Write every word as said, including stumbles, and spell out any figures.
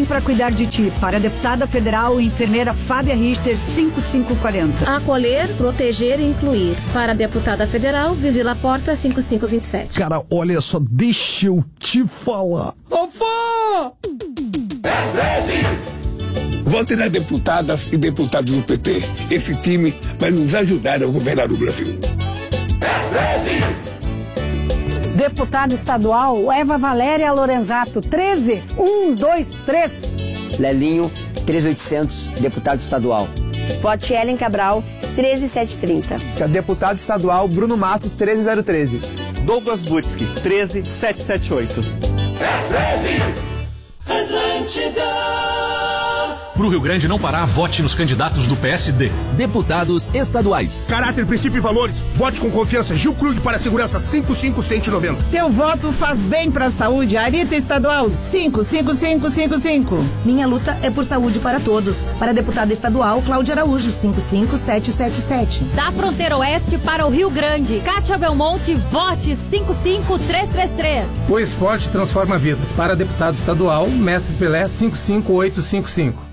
para cuidar de ti. Para a deputada federal, enfermeira Fábia Richter, cinco cinco quatro zero. Acolher, proteger e incluir. Para a deputada federal, Vivi Laporta, cinco cinco dois sete. Cara, olha só, deixa eu te falar. Avó! É treze! Vote nas deputadas e deputados do P T. Esse time vai nos ajudar a governar o Brasil. É treze! Deputada estadual, Eva Valéria Lorenzato, treze um dois três. Lelinho, treze oitocentos, deputado estadual. Vote Ellen Cabral, treze sete trinta. Deputado estadual Bruno Matos, treze zero treze. Douglas Butski, treze sete sete oito. É treze! Atlântida! Pro Rio Grande não parar, vote nos candidatos do P S D. Deputados estaduais. Caráter, princípio e valores. Vote com confiança. Gil Krug para a segurança, cinco cinco um um nove zero. Teu voto faz bem pra saúde. Arita Estadual, cinco cinco cinco cinco cinco. Minha luta é por saúde para todos. Para a deputada estadual, Cláudia Araújo, cinco cinco sete sete sete. Da fronteira oeste para o Rio Grande, Kátia Belmonte, vote cinco cinco três três três. O esporte transforma vidas. Para deputado estadual, Mestre Pelé, cinco cinco oito cinco cinco.